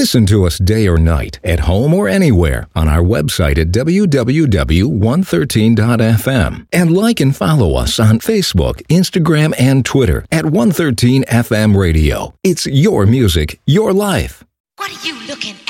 Listen to us day or night, at home or anywhere, on our website at www.113.fm. And like and follow us on Facebook, Instagram, and Twitter at 113 FM Radio. It's your music, your life. What are you looking for?